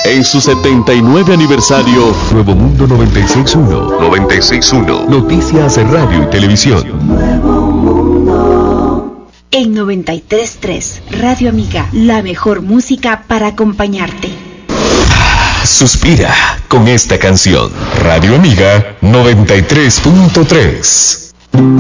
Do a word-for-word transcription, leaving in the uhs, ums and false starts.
En su setenta y nueve aniversario, Nuevo Mundo noventa y seis punto uno. noventa y seis punto uno. Noticias, radio y televisión. En noventa y tres punto tres, Radio Amiga, la mejor música para acompañarte. Suspira con esta canción. Radio Amiga noventa y tres punto tres.